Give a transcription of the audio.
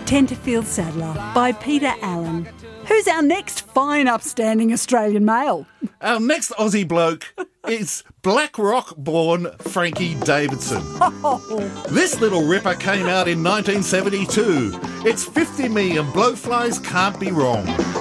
Tenterfield Saddler by Peter Allen. Who's our next fine upstanding Australian male? Our next Aussie bloke is Black Rock-born Frankie Davidson. This little ripper came out in 1972. It's 50 me and blowflies can't be wrong.